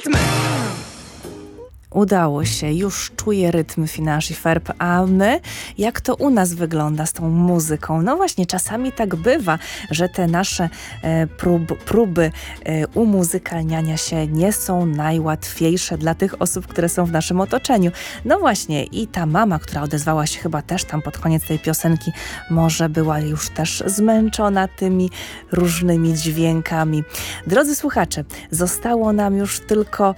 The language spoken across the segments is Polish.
rytm! Udało się, już czuję rytm Finanche Ferb, a my, jak to u nas wygląda z tą muzyką? No właśnie, czasami tak bywa, że te nasze próby umuzykalniania się nie są najłatwiejsze dla tych osób, które są w naszym otoczeniu. No właśnie, i ta mama, która odezwała się chyba też tam pod koniec tej piosenki, może była już też zmęczona tymi różnymi dźwiękami. Drodzy słuchacze, zostało nam już tylko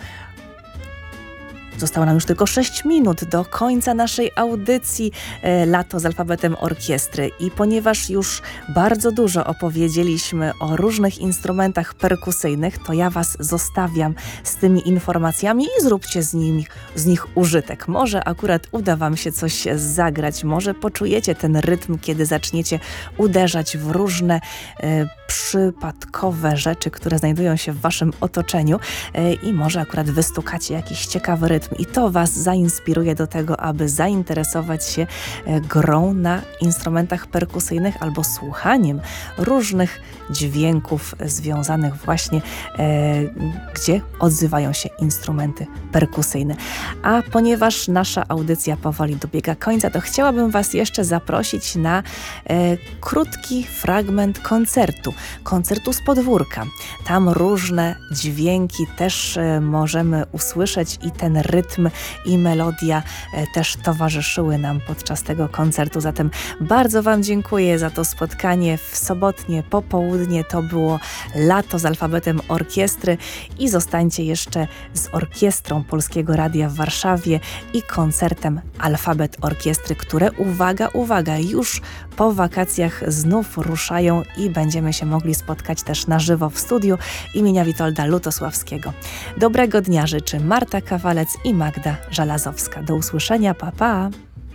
6 minut do końca naszej audycji Lato z alfabetem orkiestry i ponieważ już bardzo dużo opowiedzieliśmy o różnych instrumentach perkusyjnych, to ja Was zostawiam z tymi informacjami i zróbcie z nich użytek. Może akurat uda Wam się coś zagrać, może poczujecie ten rytm, kiedy zaczniecie uderzać w różne przypadkowe rzeczy, które znajdują się w Waszym otoczeniu i może akurat wystukacie jakiś ciekawy rytm i to Was zainspiruje do tego, aby zainteresować się grą na instrumentach perkusyjnych albo słuchaniem różnych dźwięków związanych właśnie, gdzie odzywają się instrumenty perkusyjne. A ponieważ nasza audycja powoli dobiega końca, to chciałabym Was jeszcze zaprosić na krótki fragment koncertu z podwórka. Tam różne dźwięki też możemy usłyszeć i ten rytm i melodia też towarzyszyły nam podczas tego koncertu. Zatem bardzo Wam dziękuję za to spotkanie w sobotnie popołudnie. To było Lato z alfabetem orkiestry i zostańcie jeszcze z orkiestrą Polskiego Radia w Warszawie i koncertem Alfabet Orkiestry, które, uwaga, już po wakacjach znów ruszają i będziemy się mogli spotkać też na żywo w studiu imienia Witolda Lutosławskiego. Dobrego dnia życzy Marta Kawalec i Magda Żelazowska. Do usłyszenia, pa, pa!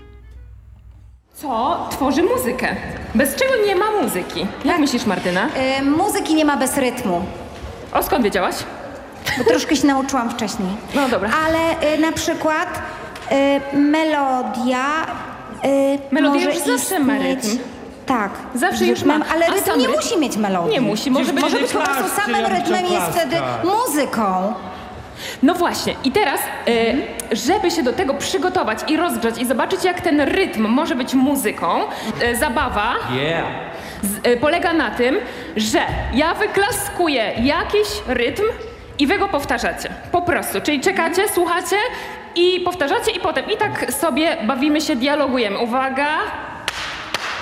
Co tworzy muzykę? Bez czego nie ma muzyki? Jak myślisz, Martyna? Muzyki nie ma bez rytmu, O, skąd wiedziałaś? bo troszkę się nauczyłam wcześniej. No dobra. Ale na przykład melodia Melodia może już zawsze ma istnieć... rytm. Tak. Zawsze już ma. Ale A rytm sam nie rytm? musi mieć melodii. Nie musi, może być po prostu samym rytmem jest wtedy muzyką. No właśnie. I teraz, żeby się do tego przygotować i rozgrzać i zobaczyć, jak ten rytm może być muzyką, zabawa polega na tym, że ja wyklaskuję jakiś rytm i wy go powtarzacie. Po prostu. Czyli czekacie, słuchacie i powtarzacie i potem i tak sobie bawimy się, dialogujemy. Uwaga!